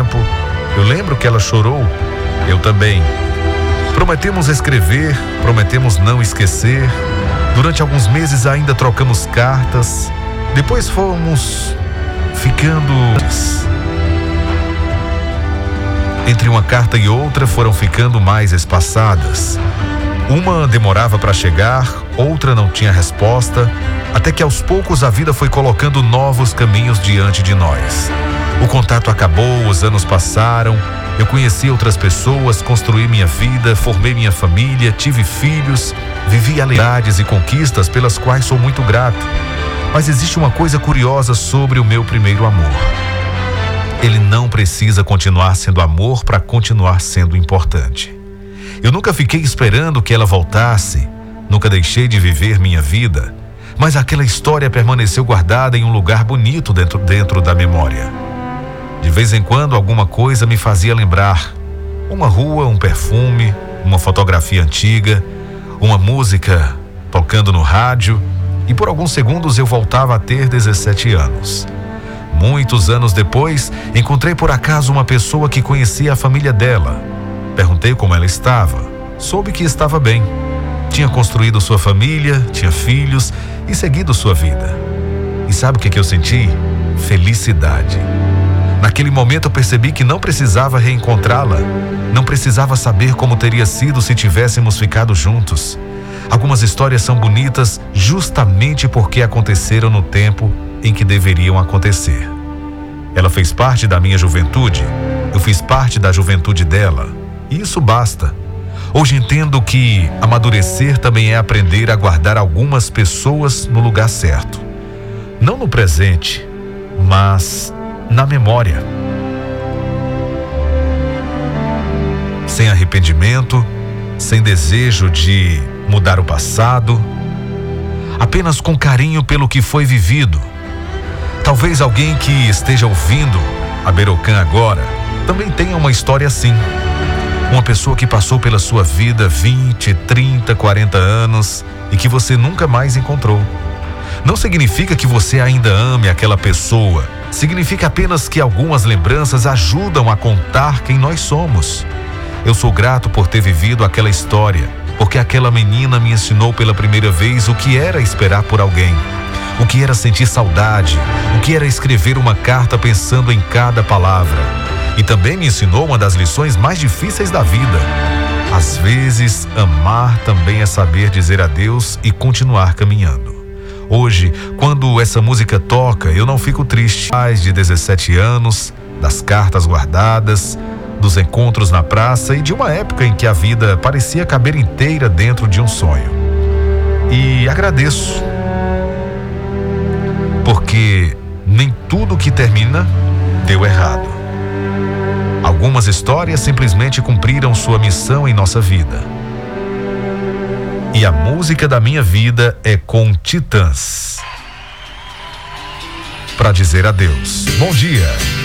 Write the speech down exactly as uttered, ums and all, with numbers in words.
tempo. Eu lembro que ela chorou, eu também. Prometemos escrever, prometemos não esquecer. Durante alguns meses ainda trocamos cartas. Depois fomos ficando... Entre uma carta e outra foram ficando mais espaçadas. Uma demorava para chegar, outra não tinha resposta, até que aos poucos a vida foi colocando novos caminhos diante de nós. O contato acabou, os anos passaram, eu conheci outras pessoas, construí minha vida, formei minha família, tive filhos, vivi alegrias e conquistas pelas quais sou muito grato. Mas existe uma coisa curiosa sobre o meu primeiro amor. Ele não precisa continuar sendo amor para continuar sendo importante. Eu nunca fiquei esperando que ela voltasse, nunca deixei de viver minha vida, mas aquela história permaneceu guardada em um lugar bonito dentro, dentro da memória. De vez em quando alguma coisa me fazia lembrar. Uma rua, um perfume, uma fotografia antiga, uma música tocando no rádio, e por alguns segundos eu voltava a ter dezessete anos. Muitos anos depois, encontrei por acaso uma pessoa que conhecia a família dela. Perguntei como ela estava. Soube que estava bem. Tinha construído sua família, tinha filhos e seguido sua vida. E sabe o que, que eu senti? Felicidade. Naquele momento eu percebi que não precisava reencontrá-la. Não precisava saber como teria sido se tivéssemos ficado juntos. Algumas histórias são bonitas justamente porque aconteceram no tempo em que deveriam acontecer. Ela fez parte da minha juventude, eu fiz parte da juventude dela, e isso basta. Hoje entendo que amadurecer também é aprender a guardar algumas pessoas no lugar certo. Não no presente, mas na memória. Sem arrependimento, sem desejo de mudar o passado, apenas com carinho pelo que foi vivido. Talvez alguém que esteja ouvindo a Berocan agora também tenha uma história assim. Uma pessoa que passou pela sua vida vinte, trinta, quarenta anos e que você nunca mais encontrou. Não significa que você ainda ame aquela pessoa. Significa apenas que algumas lembranças ajudam a contar quem nós somos. Eu sou grato por ter vivido aquela história, porque aquela menina me ensinou pela primeira vez o que era esperar por alguém. O que era sentir saudade, o que era escrever uma carta pensando em cada palavra. E também me ensinou uma das lições mais difíceis da vida. Às vezes, amar também é saber dizer adeus e continuar caminhando. Hoje, quando essa música toca, eu não fico triste. Mais de dezessete anos, das cartas guardadas, dos encontros na praça e de uma época em que a vida parecia caber inteira dentro de um sonho. E agradeço. Porque nem tudo que termina deu errado. Algumas histórias simplesmente cumpriram sua missão em nossa vida. E a música da minha vida é com Titãs. Para dizer adeus. Bom dia.